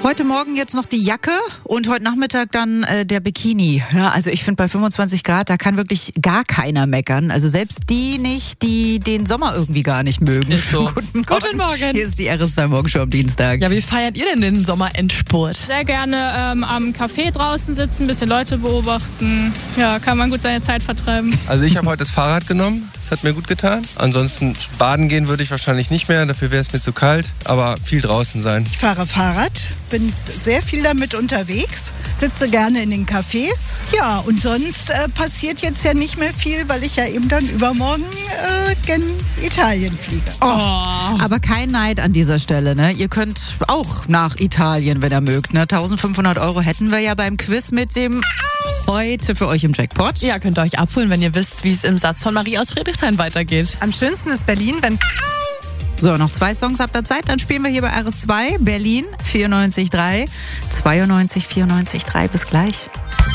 Heute Morgen jetzt noch die Jacke und heute Nachmittag dann der Bikini. Ja, also ich finde bei 25 Grad, da kann wirklich gar keiner meckern. Also selbst die nicht, die den Sommer irgendwie gar nicht mögen. Ist so. Guten Morgen. Hier ist die RS2 Morgenshow am Dienstag. Ja, wie feiert ihr denn den Sommerendspurt? Sehr gerne am Café draußen sitzen, ein bisschen Leute beobachten. Ja, kann man gut seine Zeit vertreiben. Also ich habe heute das Fahrrad genommen, das hat mir gut getan. Ansonsten baden gehen würde ich wahrscheinlich nicht mehr, dafür wäre es mir zu kalt. Aber viel draußen sein. Ich fahre Fahrrad, bin sehr viel damit unterwegs, sitze gerne in den Cafés. Ja, und sonst passiert jetzt ja nicht mehr viel, weil ich ja eben dann übermorgen gen Italien fliege. Oh, aber kein Neid an dieser Stelle, ne? Ihr könnt auch nach Italien, wenn ihr mögt, ne? 1500 € hätten wir ja beim Quiz mit dem heute für euch im Jackpot. Ja, könnt ihr euch abholen, wenn ihr wisst, wie es im Satz von Marie aus Friedrichshain weitergeht. Am schönsten ist Berlin, wenn... So, noch 2 Songs habt ihr Zeit, dann spielen wir hier bei RS2 Berlin 94,3, 92,94,3. Bis gleich.